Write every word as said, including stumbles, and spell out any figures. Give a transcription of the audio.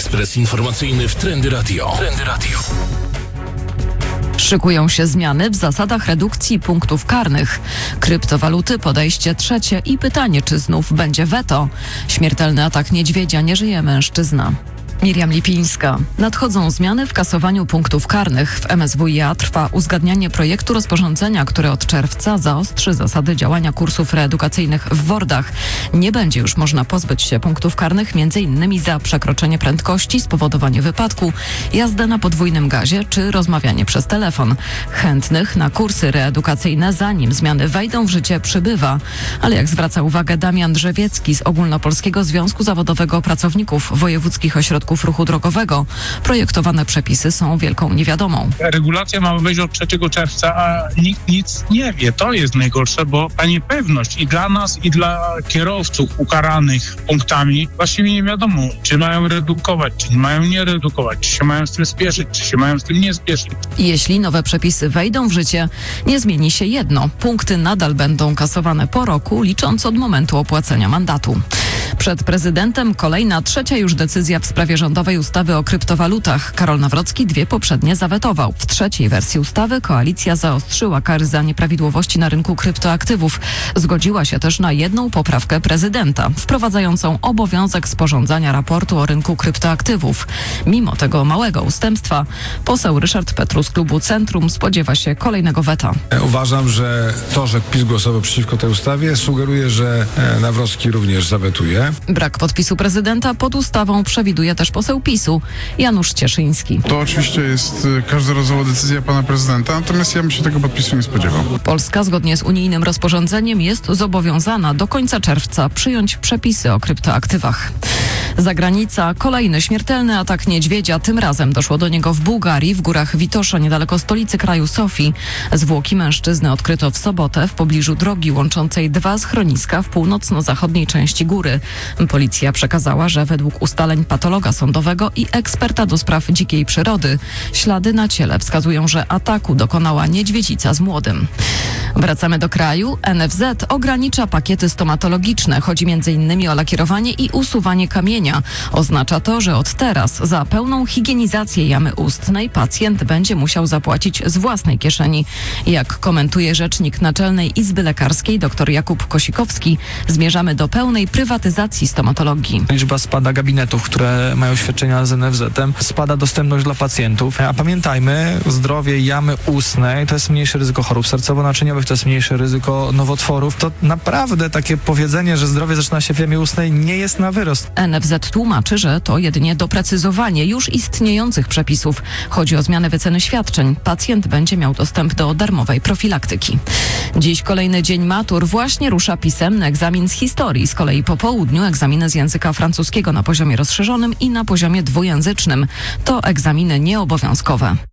Ekspres informacyjny w Trendy Radio. Trendy Radio. Szykują się zmiany w zasadach redukcji punktów karnych. Kryptowaluty, podejście trzecie i pytanie, czy znów będzie weto. Śmiertelny atak niedźwiedzia, nie żyje mężczyzna. Miriam Lipińska. Nadchodzą zmiany w kasowaniu punktów karnych. W M S W i A trwa uzgadnianie projektu rozporządzenia, które od czerwca zaostrzy zasady działania kursów reedukacyjnych w wordach. Nie będzie już można pozbyć się punktów karnych między innymi za przekroczenie prędkości, spowodowanie wypadku, jazdę na podwójnym gazie czy rozmawianie przez telefon. Chętnych na kursy reedukacyjne, zanim zmiany wejdą w życie, przybywa. Ale jak zwraca uwagę Damian Drzewiecki z Ogólnopolskiego Związku Zawodowego Pracowników Wojewódzkich Ośrodków Ruchu Drogowego, projektowane przepisy są wielką niewiadomą. Regulacja ma wejść od trzeciego czerwca, a nikt nic nie wie. To jest najgorsze, bo ta niepewność i dla nas, i dla kierowców ukaranych punktami właściwie nie wiadomo, czy mają redukować, czy mają nie redukować, czy się mają z tym spieszyć, czy się mają z tym nie spieszyć. Jeśli nowe przepisy wejdą w życie, nie zmieni się jedno. Punkty nadal będą kasowane po roku, licząc od momentu opłacenia mandatu. Przed prezydentem kolejna, trzecia już decyzja w sprawie rządowej ustawy o kryptowalutach. Karol Nawrocki dwie poprzednie zawetował. W trzeciej wersji ustawy koalicja zaostrzyła kary za nieprawidłowości na rynku kryptoaktywów. Zgodziła się też na jedną poprawkę prezydenta, wprowadzającą obowiązek sporządzania raportu o rynku kryptoaktywów. Mimo tego małego ustępstwa poseł Ryszard Petru z klubu Centrum spodziewa się kolejnego weta. Uważam, że to, że PiS głosował przeciwko tej ustawie, sugeruje, że Nawrocki również zawetuje. Brak podpisu prezydenta pod ustawą przewiduje też poseł PiSu Janusz Cieszyński. To oczywiście jest każdorazowa decyzja pana prezydenta, natomiast ja bym się tego podpisu nie spodziewał. Polska zgodnie z unijnym rozporządzeniem jest zobowiązana do końca czerwca przyjąć przepisy o kryptoaktywach. Zagranica. Kolejny śmiertelny atak niedźwiedzia. Tym razem doszło do niego w Bułgarii, w górach Witosza, niedaleko stolicy kraju Sofii. Zwłoki mężczyzny odkryto w sobotę w pobliżu drogi łączącej dwa schroniska w północno-zachodniej części góry. Policja przekazała, że według ustaleń patologa sądowego i eksperta do spraw dzikiej przyrody ślady na ciele wskazują, że ataku dokonała niedźwiedzica z młodym. Wracamy do kraju. N F Z ogranicza pakiety stomatologiczne. Chodzi między innymi o lakierowanie i usuwanie kamienia. Oznacza to, że od teraz za pełną higienizację jamy ustnej pacjent będzie musiał zapłacić z własnej kieszeni. Jak komentuje rzecznik Naczelnej Izby Lekarskiej dr Jakub Kosikowski, zmierzamy do pełnej prywatyzacji stomatologii. Liczba spada gabinetów, które mają świadczenia z N F Z-em, spada dostępność dla pacjentów. A pamiętajmy, zdrowie jamy ustnej to jest mniejsze ryzyko chorób sercowo-naczyniowych, to jest mniejsze ryzyko nowotworów. To naprawdę takie powiedzenie, że zdrowie zaczyna się w jamie ustnej, nie jest na wyrost. N F Z tłumaczy, że to jedynie doprecyzowanie już istniejących przepisów. Chodzi o zmianę wyceny świadczeń. Pacjent będzie miał dostęp do darmowej profilaktyki. Dziś kolejny dzień matur. Właśnie rusza pisemny egzamin z historii. Z kolei po południu egzaminy z języka francuskiego na poziomie rozszerzonym i na poziomie dwujęzycznym. To egzaminy nieobowiązkowe.